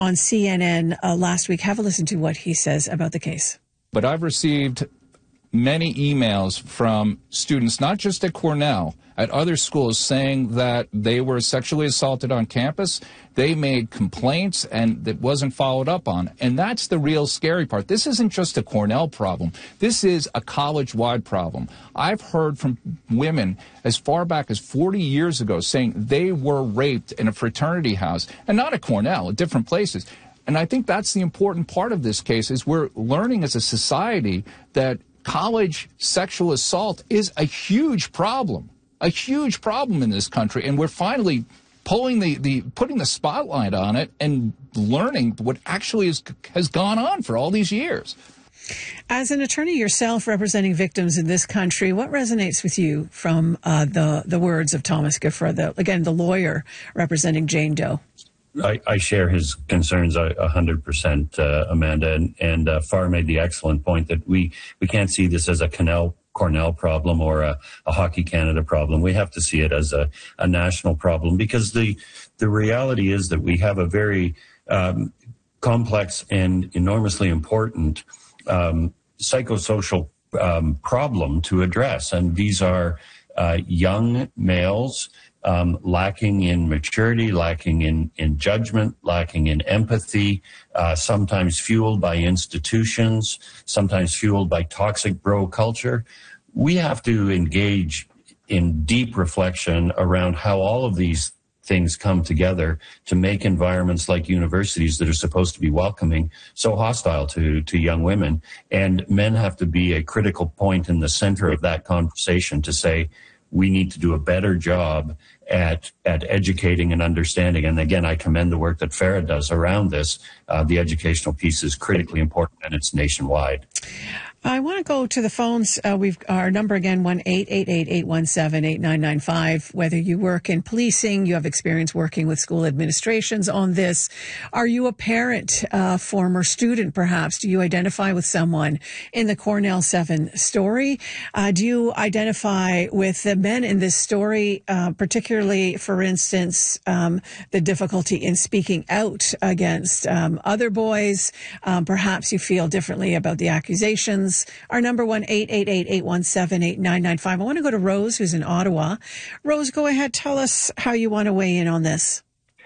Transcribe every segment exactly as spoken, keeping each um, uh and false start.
on C N N uh, last week. Have a listen to what he says about the case. But I've received many emails from students, not just at Cornell, at other schools, saying that they were sexually assaulted on campus. They made complaints, and that wasn't followed up on. And that's the real scary part. This isn't just a Cornell problem. This is a college-wide problem. I've heard from women as far back as forty years ago saying they were raped in a fraternity house, and not at Cornell, at different places. And I think that's the important part of this case, is we're learning as a society that college sexual assault is a huge problem, a huge problem in this country. And we're finally pulling the, the putting the spotlight on it and learning what actually is, has gone on for all these years. As an attorney yourself representing victims in this country, what resonates with you from uh, the, the words of Thomas Gifford, the, again, the lawyer representing Jane Doe? I, I share his concerns a hundred percent, uh, Amanda, and, and uh, Far made the excellent point that we, we can't see this as a Cornell, Cornell problem or a, a Hockey Canada problem. We have to see it as a, a national problem, because the the reality is that we have a very um, complex and enormously important um, psychosocial um, problem to address, and these are uh, young males Um, lacking in maturity, lacking in, in judgment, lacking in empathy, uh, sometimes fueled by institutions, sometimes fueled by toxic bro culture. We have to engage in deep reflection around how all of these things come together to make environments like universities that are supposed to be welcoming so hostile to, to young women. And men have to be a critical point in the center of that conversation to say, we need to do a better job at at educating and understanding. And again, I commend the work that Farah does around this. Uh, the educational piece is critically important, and it's nationwide. I want to go to the phones. Uh, we've our number again, one eight eight eight, eight one seven, eight nine nine five. Whether you work in policing, you have experience working with school administrations on this. Are you a parent, uh, former student perhaps? Do you identify with someone in the Cornell seven story? Uh, do you identify with the men in this story, uh, particularly, for instance, um, the difficulty in speaking out against um, other boys? Um, perhaps you feel differently about the accusations. Our number one eight eight eight, eight one seven, eight nine nine five. I want to go to Rose, who's in Ottawa. Rose, go ahead. Tell us how you want to weigh in on this.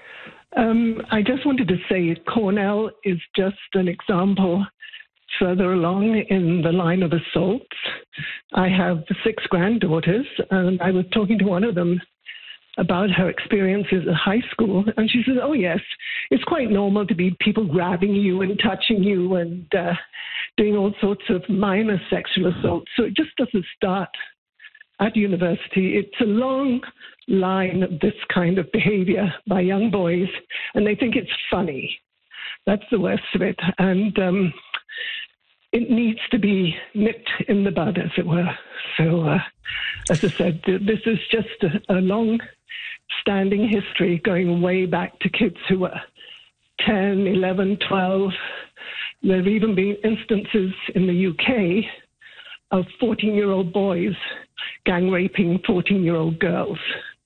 Um, I just wanted to say Cornell is just an example further along in the line of assaults. I have six granddaughters, and I was talking to one of them about her experiences at high school, and she says, oh, yes, it's quite normal to be people grabbing you and touching you and uh, doing all sorts of minor sexual assaults. So it just doesn't start at university. It's a long line of this kind of behavior by young boys, and they think it's funny. That's the worst of it. And um, it needs to be nipped in the bud, as it were. So, uh, as I said, this is just a, a long standing history going way back to kids who were ten, eleven, twelve. There have even been instances in the U K of fourteen-year-old boys gang raping fourteen-year-old girls.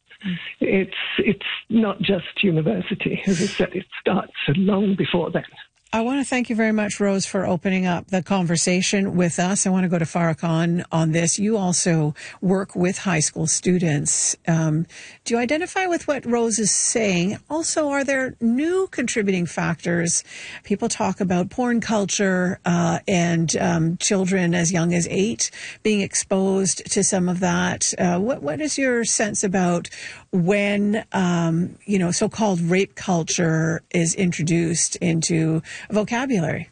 It's it's not just university. As I said, it starts long before then. I want to thank you very much, Rose, for opening up the conversation with us. I want to go to Farah Khan on this. You also work with high school students. Um, do you identify with what Rose is saying? Also, are there new contributing factors? People talk about porn culture uh, and um, children as young as eight being exposed to some of that. Uh, what What is your sense about when, um, you know, so-called rape culture is introduced into vocabulary?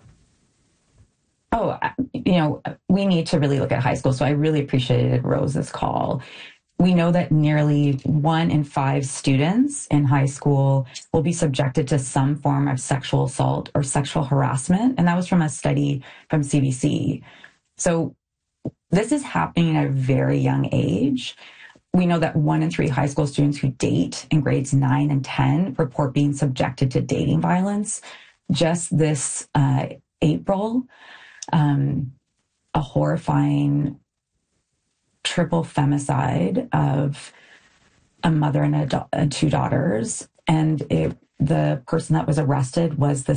Oh, you know, we need to really look at high school. So I really appreciated Rose's call. We know that nearly one in five students in high school will be subjected to some form of sexual assault or sexual harassment. And that was from a study from C B C. So this is happening at a very young age. We know that one in three high school students who date in grades nine and ten report being subjected to dating violence. Just this uh, April, um, a horrifying triple femicide of a mother and, a do- and two daughters. And it the person that was arrested was the